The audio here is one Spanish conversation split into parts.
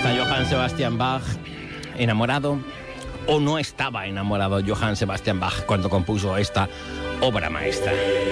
está Johann Sebastian Bach enamorado o no estaba enamorado Johann Sebastian Bach cuando compuso esta obra maestra.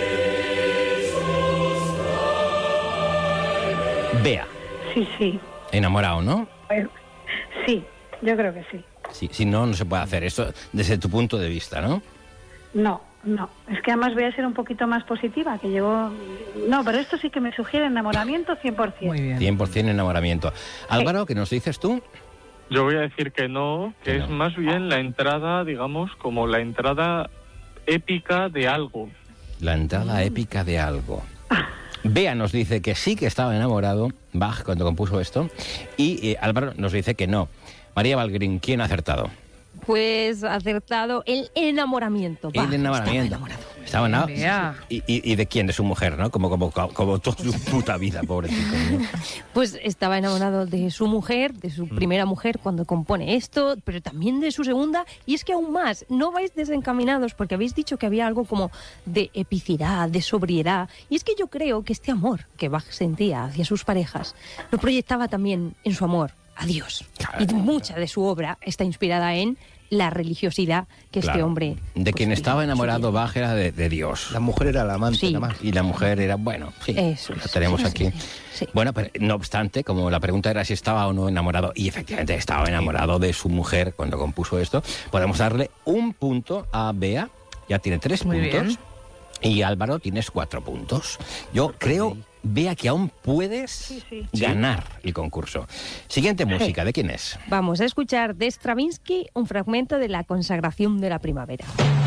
Bea. Sí. Enamorado, ¿no? Sí, yo creo que sí. Sí, si no, no se puede hacer esto desde tu punto de vista, ¿no? No. Es que además voy a ser un poquito más positiva, que llevo... No, pero esto sí que me sugiere enamoramiento 100%. Muy bien. 100% enamoramiento. Álvaro, ¿qué nos dices tú? Yo voy a decir que no, que es más bien la entrada, digamos, como la entrada épica de algo. La entrada épica de algo. Bea nos dice que sí que estaba enamorado Bach cuando compuso esto y Álvaro nos dice que no. María Valgrín, ¿quién ha acertado? Pues acertado el enamoramiento. El enamoramiento. Estaba enamorado. ¿Y de quién? De su mujer, ¿no? Como toda su puta vida, pobrecito, ¿no? Pues estaba enamorado de su mujer, de su primera mujer cuando compone esto, pero también de su segunda. Y es que aún más, no vais desencaminados porque habéis dicho que había algo como de epicidad, de sobriedad. Y es que yo creo que este amor que Bach sentía hacia sus parejas lo proyectaba también en su amor a Dios. Y mucha de su obra está inspirada en la religiosidad que este hombre... De quien estaba enamorado Bach era de Dios. La mujer era la amante, Sí. nada más. Y la mujer era, bueno, sí, Eso la es. tenemos Sí, aquí. sí. Bueno, pero no obstante, como la pregunta era si estaba o no enamorado, y efectivamente estaba enamorado de su mujer cuando compuso esto, podemos darle un punto a Bea, ya tiene 3 Muy puntos, bien. y Álvaro tienes 4 puntos. Yo creo, Bea, que aún puedes Sí. ganar el concurso. Siguiente música, ¿de quién es? Vamos a escuchar de Stravinsky un fragmento de La consagración de la primavera.